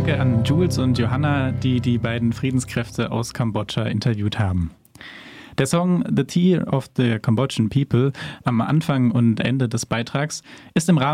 Danke an Jules und Johanna, die die beiden Friedenskräfte aus Kambodscha interviewt haben. Der Song The Tear of the Cambodian People am Anfang und Ende des Beitrags ist im Rahmen